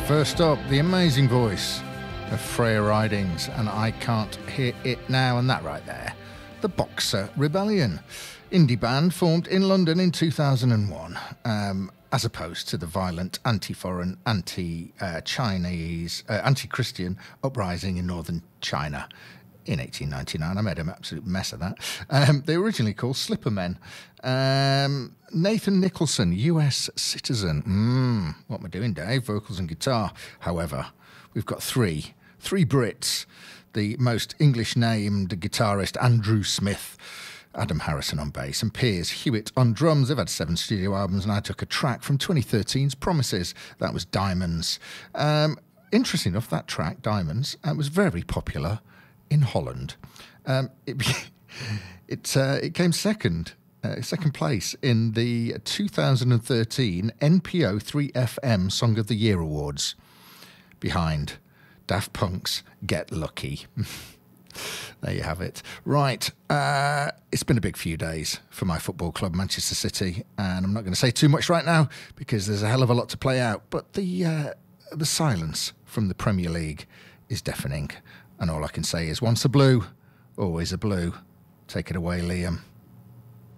First up, the amazing voice of Freya Ridings, and I Can't Hear It Now, and that right there, the Boxer Rebellion, indie band formed in London in 2001, as opposed to the violent anti-foreign, anti-Chinese, anti-Christian uprising in northern China in 1899. I made an absolute mess of that. They were originally called Slippermen. Nathan Nicholson, US citizen. What am I doing, Dave? Vocals and guitar. However, we've got three Brits. The most English-named guitarist, Andrew Smith, Adam Harrison on bass, and Piers Hewitt on drums. They've had 7 studio albums, and I took a track from 2013's Promises. That was Diamonds. Interesting enough, that track, Diamonds, was very popular in Holland. It came second place in the 2013 NPO 3FM Song of the Year Awards, behind Daft Punk's Get Lucky. There you have it. Right, it's been a big few days for my football club, Manchester City, and I'm not going to say too much right now because there's a hell of a lot to play out, but the silence from the Premier League is deafening, and all I can say is once a blue, always a blue. Take it away, Liam.